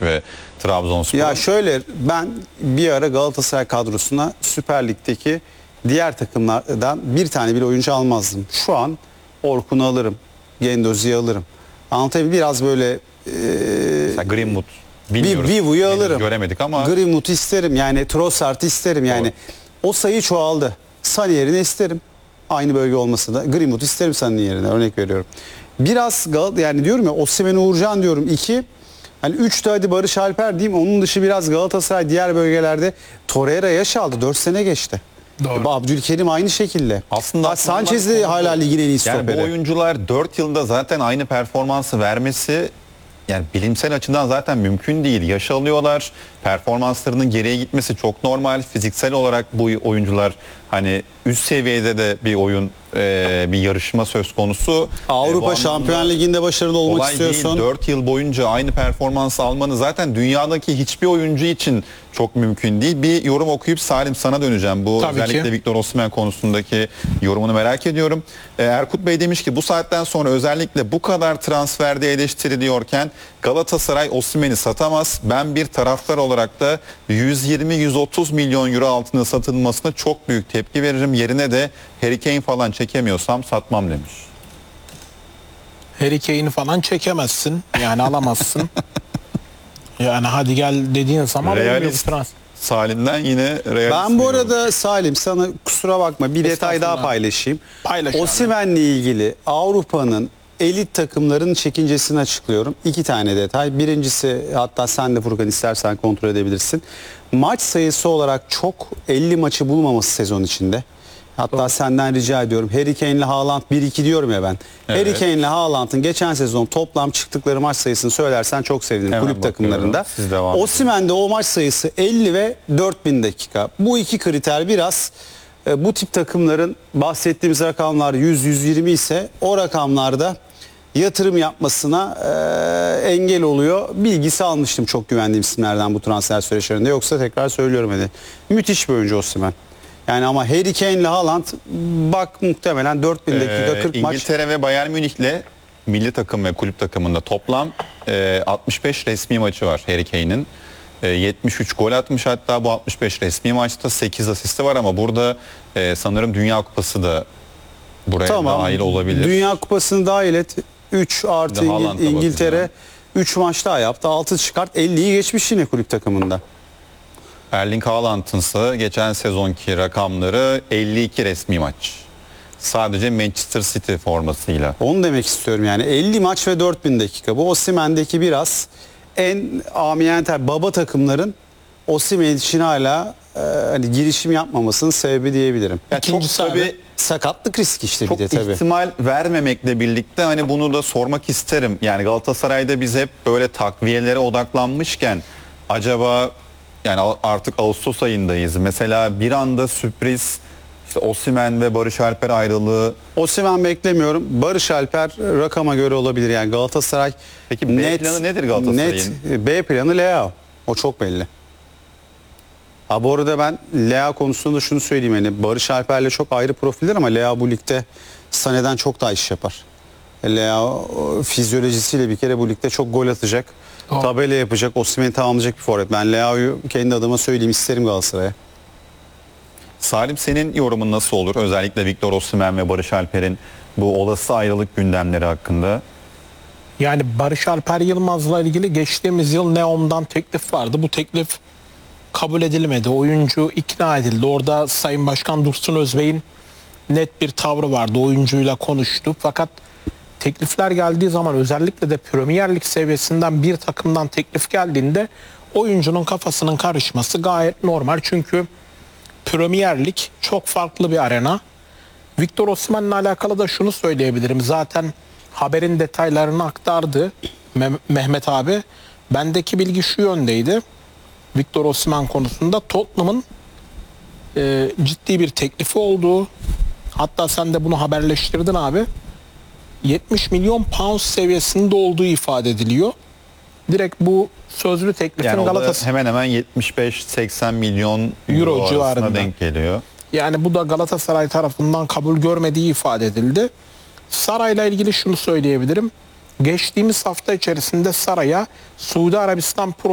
ve Trabzonspor. Ya şöyle, ben bir ara Galatasaray kadrosuna Süper Lig'deki diğer takımlardan bir tane bile oyuncu almazdım. Şu an Orkun'u alırım, Gendozi'yi alırım. Anlatabiliyor, biraz böyle Mesela Greenwood bilmiyoruz. Vivu'yu alırım. Göremedik ama Greenwood'u isterim, yani Trossard'ı isterim yani. Doğru. O sayı çoğaldı. Sani yerine isterim. Aynı bölge olmasa da Greenwood'u isterim Sani yerine, örnek veriyorum. Biraz yani diyorum ya, Osimhen, Uğurcan diyorum 2. Hani 3'te hadi Barış Alper diyeyim. Onun dışı biraz Galatasaray diğer bölgelerde. Torreira yaş aldı. 4 sene geçti. Doğru. Abdülkerim aynı şekilde. aslında Sanchez de hala ligin en iyi yani stoperi. bu oyuncular 4 yılda zaten aynı performansı vermesi, yani bilimsel açıdan zaten mümkün değil. Yaş alıyorlar. Performanslarının geriye gitmesi çok normal. Fiziksel olarak bu oyuncular hani üst seviyede de bir oyun, bir yarışma söz konusu. Avrupa Şampiyon Ligi'nde başarılı olmak Kolay istiyorsun. değil. 4 yıl boyunca aynı performansı almanı zaten dünyadaki hiçbir oyuncu için çok mümkün değil. Bir yorum okuyup Salim sana döneceğim. Bu Tabii özellikle ki. Victor Osimhen konusundaki yorumunu merak ediyorum. Erkut Bey demiş ki bu saatten sonra özellikle bu kadar transferde eleştiriliyorken Galatasaray Osimhen'i satamaz. Ben bir taraftar olarak da 120-130 milyon euro altına satılmasına çok büyük tepki veririm. Yerine de Harry Kane falan çekemiyorsam satmam demiş. Harry Kane'i falan çekemezsin. Yani alamazsın. Yani hadi gel dediğin zaman Realist Salim'den yine realist. Ben bu arada Salim, sana kusura bakma, bir detay daha Estağfurullah. paylaşayım. Paylaş abi. Osimhen'le ilgili Avrupa'nın elit takımların çekincesini açıklıyorum. 2 tane detay. Birincisi, hatta sen de Furkan istersen kontrol edebilirsin. Maç sayısı olarak çok 50 maçı bulmaması sezon içinde. Hatta senden rica ediyorum. Harry Kane'le Haaland 1-2 diyorum ya ben. Evet. Harry Kane'le Haaland'ın geçen sezon toplam çıktıkları maç sayısını söylersen çok sevinirim, Hemen kulüp bakıyorum. takımlarında. Siz devam edin. Osimhen'de o maç sayısı 50 ve 4000 dakika. Bu iki kriter biraz bu tip takımların bahsettiğimiz rakamlar 100-120 ise o rakamlarda yatırım yapmasına engel oluyor. Bilgisi almıştım çok güvendiğim isimlerden bu transfer süreçlerinde. Yoksa tekrar söylüyorum hani. Müthiş bir oyuncu Osimhen. Yani ama Harry Kane'le Haaland bak muhtemelen 4000 dakika 40 maç. İngiltere ve Bayern Münih'le milli takım ve kulüp takımında toplam 65 resmi maçı var Harry Kane'in. 73 gol atmış, hatta bu 65 resmi maçta 8 asisti var ama burada sanırım Dünya Kupası da buraya dahil olabilir. Dünya Kupası'nı dahil et. 3 artı Haaland'a İngiltere 3 maç daha yaptı. 6 çıkart. 50'yi geçmiş yine kulüp takımında. Erling Haaland'ın ise geçen sezonki rakamları 52 resmi maç. Sadece Manchester City formasıyla. Onu demek istiyorum yani. 50 maç ve 4000 dakika. Bu Osimhen'deki biraz en amiyenter baba takımların Osimhen için hala hani girişim yapmamasının sebebi diyebilirim. Ya çok İkincisi abi, tabii Sakatlık riski işte çok bir de tabii. ihtimal vermemekle birlikte hani bunu da sormak isterim. Yani Galatasaray'da biz hep böyle takviyelere odaklanmışken acaba, yani artık Ağustos ayındayız. Mesela bir anda sürpriz işte Osimhen ve Barış Alper ayrılığı. Osimhen beklemiyorum. Barış Alper rakama göre olabilir. Yani Galatasaray Peki B planı nedir Galatasaray'ın? B planı Leao. O çok belli. Ha, bu arada ben Leao konusunda şunu söyleyeyim. Yani Barış Alper'le çok ayrı profiller ama Leao bu ligde Sané'den çok daha iş yapar. Leao fizyolojisiyle bir kere bu ligde çok gol atacak. Doğru. Tabela yapacak. Osimhen'i tamamlayacak bir forvet. Ben Leao'yu kendi adıma söyleyeyim, isterim Galatasaray'a. Salim, senin yorumun nasıl olur? Özellikle Victor Osimhen ve Barış Alper'in bu olası ayrılık gündemleri hakkında. yani Barış Alper Yılmaz'la ilgili geçtiğimiz yıl Neom'dan teklif vardı. Bu teklif kabul edilmedi. Oyuncu ikna edildi. Orada Sayın Başkan Dursun Özbey'in net bir tavrı vardı. Oyuncuyla konuştu. Fakat teklifler geldiği zaman, özellikle de Premier Lig seviyesinden bir takımdan teklif geldiğinde oyuncunun kafasının karışması gayet normal. Çünkü Premier Lig çok farklı bir arena. Victor Osimhen'le alakalı da şunu söyleyebilirim. Zaten haberin detaylarını aktardı Mehmet abi. Bendeki bilgi şu yöndeydi. Victor Osimhen konusunda Tottenham'ın ciddi bir teklifi olduğu, hatta sen de bunu haberleştirdin abi, 70 milyon pound seviyesinde olduğu ifade ediliyor. Direkt bu sözlü teklifin Yani o da Galatasaray, hemen hemen 75-80 milyon Euro euro civarında arasına denk geliyor. yani bu da Galatasaray tarafından kabul görmediği ifade edildi. Saray'la ilgili şunu söyleyebilirim. Geçtiğimiz hafta içerisinde Saray'a Suudi Arabistan